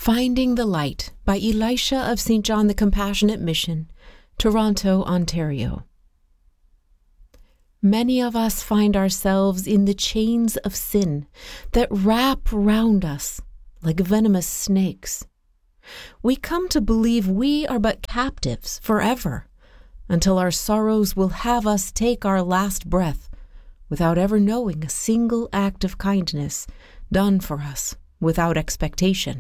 Finding the Light by Elisha of St. John the Compassionate Mission, Toronto, Ontario. Many of us find ourselves in the chains of sin that wrap round us like venomous snakes. We come to believe we are but captives forever, until our sorrows will have us take our last breath without ever knowing a single act of kindness done for us without expectation.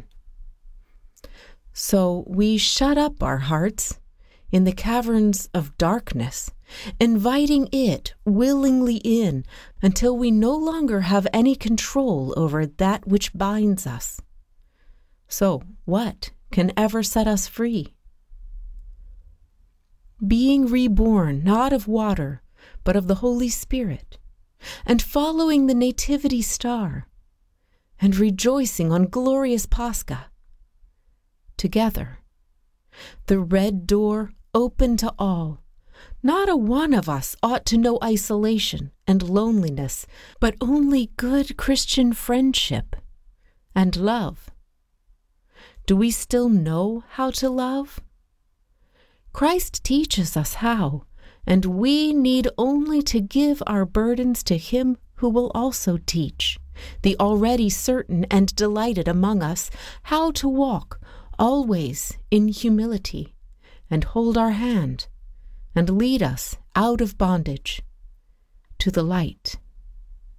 So we shut up our hearts in the caverns of darkness, inviting it willingly in until we no longer have any control over that which binds us. So what can ever set us free? Being reborn not of water, but of the Holy Spirit, and following the Nativity star, and rejoicing on glorious Pascha. Together, the red door open to all. Not a one of us ought to know isolation and loneliness, but only good Christian friendship and love. Do we still know how to love? Christ teaches us how, and we need only to give our burdens to Him who will also teach, the already certain and delighted among us, how to walk always in humility, and hold our hand, and lead us out of bondage to the light.